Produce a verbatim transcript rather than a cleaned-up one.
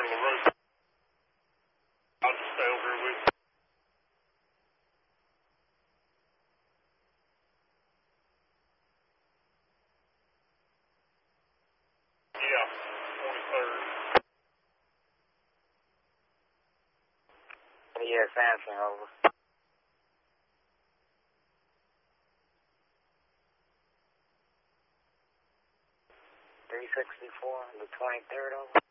LaRoche. I'll just stay over here with you. Yeah, twenty-third. Yeah, Samson, over. three sixty-four, the twenty-third, over.